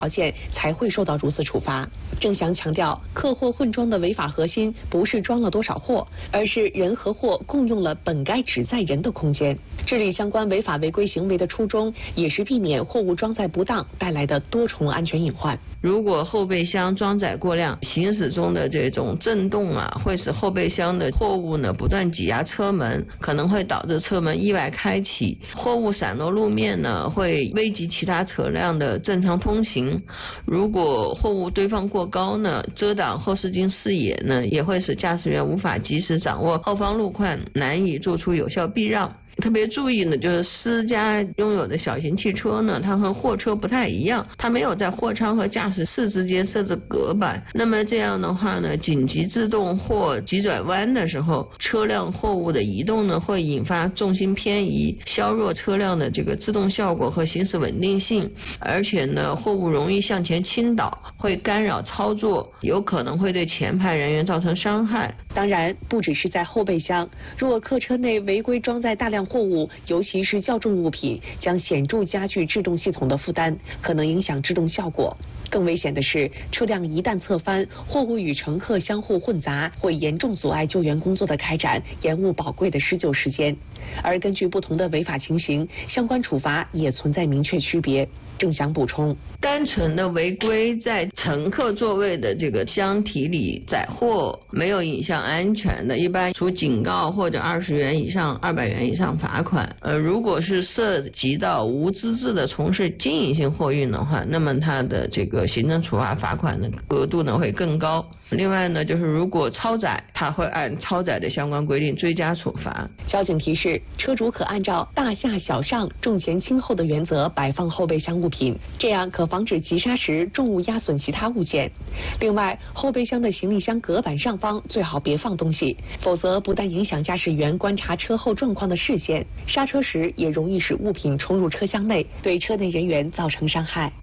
条件才会受到如此处罚。郑翔强调，客货混装的违法核心不是装了多少货，而是人和货共用了本该只载人的空间。治理相关违法违规行为的初衷，也是避免货物装载不当带来的多重安全隐患。 如果后备箱装载过量，行驶中的这种震动会使后备箱的货物不断挤压车门，可能会导致车门意外开启，货物散落路面会危及其他车辆的正常通行。如果货物堆放过高遮挡后视镜视野也会使驾驶员无法及时掌握后方路况，难以做出有效避让。特别注意就是私家拥有的小型汽车它和货车不太一样，它没有在货舱和驾驶室之间设置隔板。那么这样的话紧急制动或急转弯的时候，车辆货物的移动会引发重心偏移，削弱车辆的这个制动效果和行驶稳定性，而且货物容易向前倾倒，会干扰操作，有可能会对前排人员造成伤害。 当然，不只是在后备箱，若客车内违规装载大量货物，尤其是较重物品，将显著加剧制动系统的负担，可能影响制动效果。更危险的是，车辆一旦侧翻，货物与乘客相互混杂，会严重阻碍救援工作的开展，延误宝贵的施救时间。而根据不同的违法情形，相关处罚也存在明确区别。郑翔补充， 单纯的违规在乘客座位的这个箱体里载货，没有影响安全的，一般处警告或者20元以上200元以上罚款。如果是涉及到无资质的从事经营性货运的话，那么它的这个行政处罚罚款的额度会更高。另外就是如果超载，它会按超载的相关规定追加处罚。 交警提示，车主可按照大下小上、重前轻后的原则摆放后备箱物品，这样可防止急刹时重物压损其他物件。另外，后备箱的行李箱隔板上方最好别放东西，否则不但影响驾驶员观察车后状况的视线，刹车时也容易使物品冲入车厢内，对车内人员造成伤害。